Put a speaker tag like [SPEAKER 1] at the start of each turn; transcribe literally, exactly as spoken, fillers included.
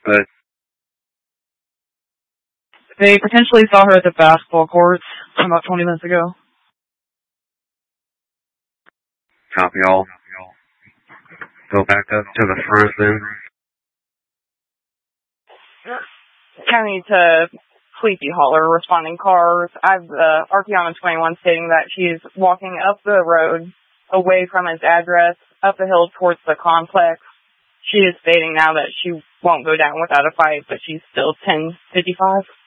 [SPEAKER 1] but
[SPEAKER 2] they potentially saw her at the basketball courts about twenty minutes ago.
[SPEAKER 1] Copy all. Go back up to the front then.
[SPEAKER 3] County to Sleepy Holler, responding cars. I've uh, R P on twenty-one stating that she's walking up the road away from his address, up the hill towards the complex. She is stating now that she won't go down without a fight, but she's still ten fifty-five.